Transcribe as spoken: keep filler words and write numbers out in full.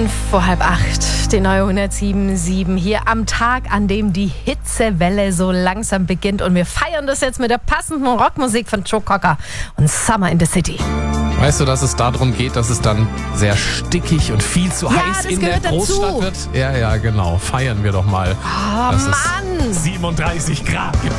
Fünf vor halb acht, die neue hundertsieben Komma sieben hier am Tag, an dem die Hitzewelle so langsam beginnt. Und wir feiern das jetzt mit der passenden Rockmusik von Joe Cocker und Summer in the City. Weißt du, dass es darum geht, dass es dann sehr stickig und viel zu Ja, heiß das in der gehört dazu. Großstadt wird? Ja, ja, genau. Feiern wir doch mal. Oh dass Mann! es siebenunddreißig Grad gibt.